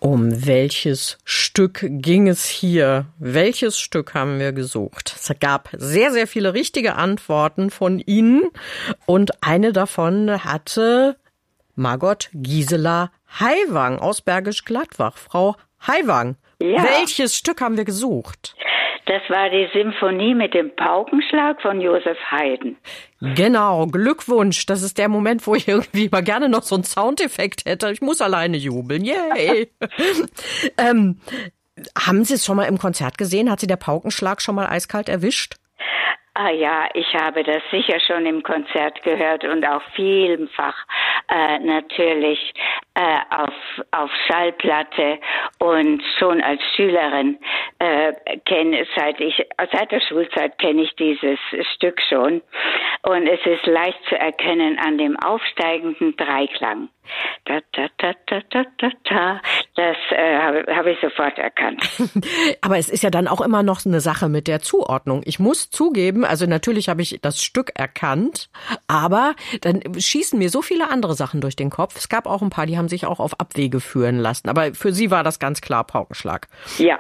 Um welches Stück ging es hier? Welches Stück haben wir gesucht? Es gab sehr, sehr viele richtige Antworten von Ihnen und eine davon hatte Margot Gisela Heiwang aus Bergisch Gladbach. Frau Heiwang, welches Stück haben wir gesucht? Das war die Symphonie mit dem Paukenschlag von Joseph Haydn. Genau, Glückwunsch. Das ist der Moment, wo ich irgendwie mal gerne noch so einen Soundeffekt hätte. Ich muss alleine jubeln. Yay! Haben Sie es schon mal im Konzert gesehen? Hat Sie der Paukenschlag schon mal eiskalt erwischt? Ah ja, ich habe das sicher schon im Konzert gehört und auch vielfach natürlich auf Schallplatte und schon als Schülerin seit der Schulzeit kenne ich dieses Stück schon und es ist leicht zu erkennen an dem aufsteigenden Dreiklang. Da, da, da, da, da, da, da. Das habe ich sofort erkannt. Aber es ist ja dann auch immer noch eine Sache mit der Zuordnung. Ich muss zugeben, also natürlich habe ich das Stück erkannt, aber dann schießen mir so viele andere Sachen durch den Kopf. Es gab auch ein paar, die haben sich auch auf Abwege führen lassen. Aber für Sie war das ganz klar Paukenschlag. Ja.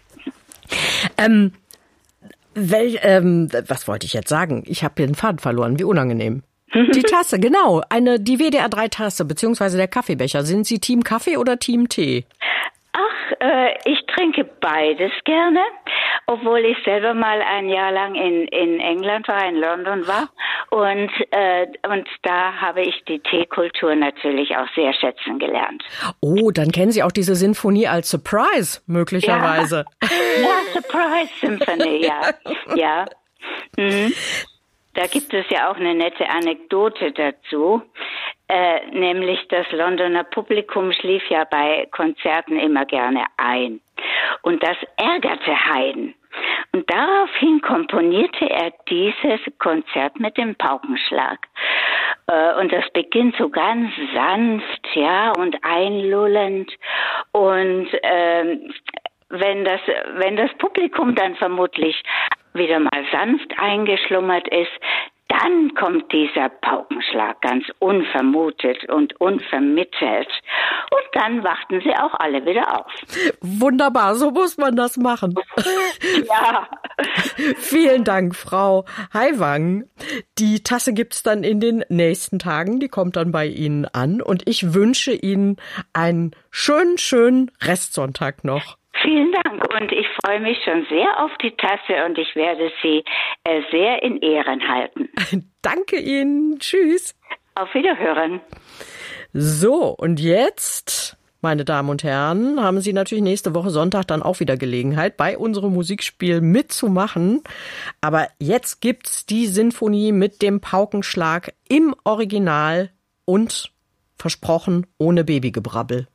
Was wollte ich jetzt sagen? Ich habe den Faden verloren. Wie unangenehm. Die Tasse, genau. Die WDR3-Tasse, beziehungsweise der Kaffeebecher. Sind Sie Team Kaffee oder Team Tee? Ach, ich trinke beides gerne, obwohl ich selber mal ein Jahr lang in England war, in London war. Und da habe ich die Teekultur natürlich auch sehr schätzen gelernt. Oh, dann kennen Sie auch diese Sinfonie als Surprise, möglicherweise. Ja, Surprise Symphony, ja. Ja. Mhm. Da gibt es ja auch eine nette Anekdote dazu, nämlich das Londoner Publikum schlief ja bei Konzerten immer gerne ein. Und das ärgerte Haydn. Und daraufhin komponierte er dieses Konzert mit dem Paukenschlag. Und das beginnt so ganz sanft, ja, und einlullend. Und wenn das Publikum dann vermutlich wieder mal sanft eingeschlummert ist, dann kommt dieser Paukenschlag ganz unvermutet und unvermittelt. Und dann wachten sie auch alle wieder auf. Wunderbar, so muss man das machen. Ja. Vielen Dank, Frau Heiwang. Die Tasse gibt's dann in den nächsten Tagen. Die kommt dann bei Ihnen an. Und ich wünsche Ihnen einen schönen Restsonntag noch. Vielen Dank und ich freue mich schon sehr auf die Tasse und ich werde sie sehr in Ehren halten. Danke Ihnen. Tschüss. Auf Wiederhören. So, und jetzt, meine Damen und Herren, haben Sie natürlich nächste Woche Sonntag dann auch wieder Gelegenheit, bei unserem Musikspiel mitzumachen. Aber jetzt gibt's die Sinfonie mit dem Paukenschlag im Original und versprochen ohne Babygebrabbel.